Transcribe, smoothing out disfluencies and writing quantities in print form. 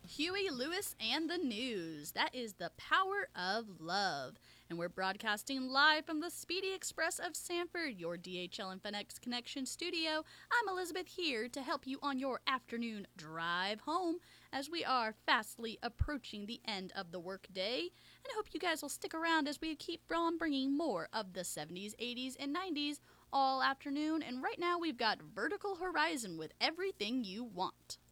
Huey Lewis and the News. That is The Power of Love. And we're broadcasting live from the Speedy Express of Sanford, your DHL and FedEx Connection studio. I'm Elizabeth here to help you on your afternoon drive home as we are fastly approaching the end of the workday. And I hope you guys will stick around as we keep on bringing more of the 70s, 80s, and 90s all afternoon. And right now we've got Vertical Horizon with Everything You Want.